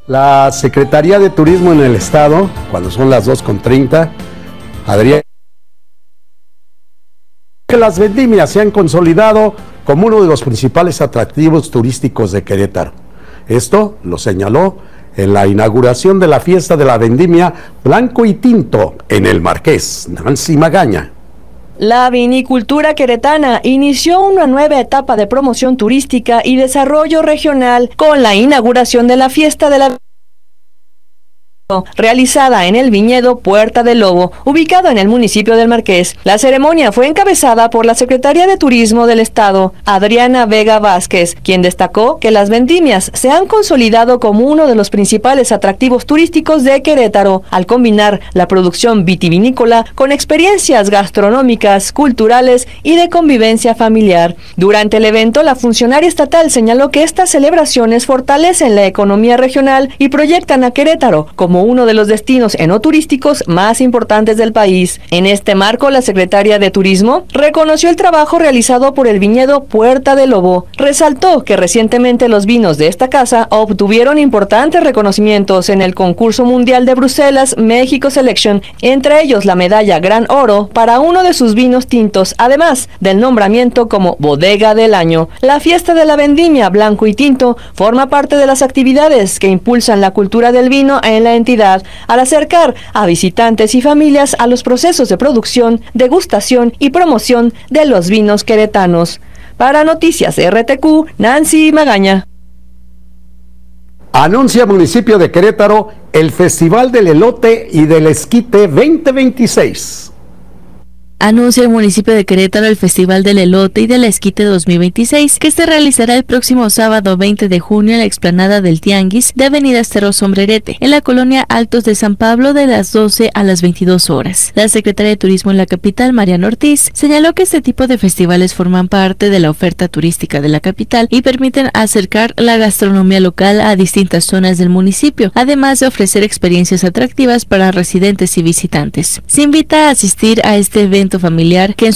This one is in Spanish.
La Secretaría de Turismo en el Estado, cuando son las 2:30, Adrián, que las vendimias se han consolidado como uno de los principales atractivos turísticos de Querétaro. Esto lo señaló en la inauguración de la fiesta de la vendimia Blanco y Tinto en el Marqués, Nancy Magaña. La vinicultura queretana inició una nueva etapa de promoción turística y desarrollo regional con la inauguración de la fiesta de la realizada en el viñedo Puerta del Lobo, ubicado en el municipio del Marqués. La ceremonia fue encabezada por la secretaria de Turismo del Estado, Adriana Vega Vázquez, quien destacó que las vendimias se han consolidado como uno de los principales atractivos turísticos de Querétaro, al combinar la producción vitivinícola con experiencias gastronómicas, culturales y de convivencia familiar. Durante el evento, la funcionaria estatal señaló que estas celebraciones fortalecen la economía regional y proyectan a Querétaro como uno de los destinos enoturísticos más importantes del país. En este marco, la secretaria de Turismo reconoció el trabajo realizado por el viñedo Puerta del Lobo. Resaltó que recientemente los vinos de esta casa obtuvieron importantes reconocimientos en el concurso mundial de Bruselas México Selection, entre ellos la medalla Gran Oro para uno de sus vinos tintos, además del nombramiento como Bodega del Año. La fiesta de la vendimia Blanco y Tinto forma parte de las actividades que impulsan la cultura del vino en la entidad, al acercar a visitantes y familias a los procesos de producción, degustación y promoción de los vinos queretanos. Para Noticias RTQ, Nancy Magaña. Anuncia Municipio de Querétaro el Festival del Elote y del Esquite 2026. Anuncia el municipio de Querétaro el Festival del Elote y del Esquite 2026, que se realizará el próximo sábado 20 de junio en la explanada del Tianguis de Avenida Estero Sombrerete, en la colonia Altos de San Pablo, de las 12 a las 22 horas. La secretaria de Turismo en la capital, Mariana Ortiz, señaló que este tipo de festivales forman parte de la oferta turística de la capital y permiten acercar la gastronomía local a distintas zonas del municipio, además de ofrecer experiencias atractivas para residentes y visitantes. Se invita a asistir a este evento familiar que en